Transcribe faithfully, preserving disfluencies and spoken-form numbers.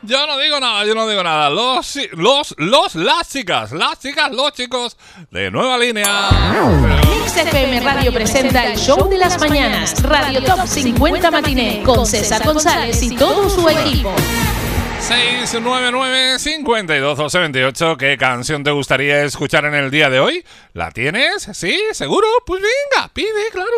Yo no digo nada, yo no digo nada. Los, los, los, las chicas, las chicas, los chicos de Nueva Línea. Mix F M Radio presenta el show de las mañanas, Radio Top cincuenta Matiné, con César González y todo su equipo. seis nueve nueve, cinco dos, doce, veintiocho. ¿Qué canción te gustaría escuchar en el día de hoy? ¿La tienes? ¿Sí? ¿Seguro? Pues venga, pide, claro.